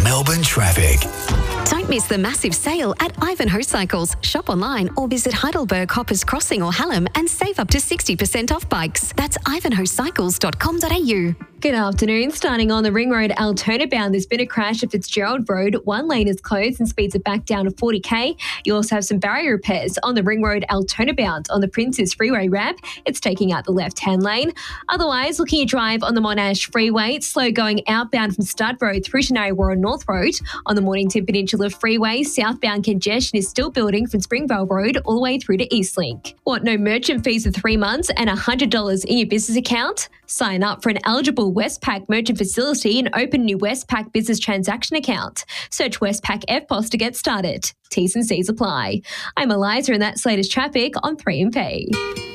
Melbourne traffic. Don't miss the massive sale at Ivanhoe Cycles. Shop online or visit Heidelberg, Hoppers Crossing or Hallam and save up to 60% off bikes. That's ivanhoecycles.com.au. Good afternoon. Starting on the Ring Road Altona bound, there's been a crash at Fitzgerald Road. One lane is closed and speeds are back down to 40k. You also have some barrier repairs on the Ring Road Altona bound on the Princes Freeway ramp. It's taking out the left-hand lane. Otherwise, looking at drive on the Monash Freeway, it's slow going outbound from Stud Road through to Narrowara North Road. On the Mornington Peninsula Freeway, southbound congestion is still building from Springvale Road all the way through to Eastlink. Want no merchant fees for 3 months and $100 in your business account? Sign up for an eligible Westpac merchant facility and open a new Westpac business transaction account. Search Westpac EFTPOS to get started. T's and C's apply. I'm Eliza and that's latest traffic on 3MP.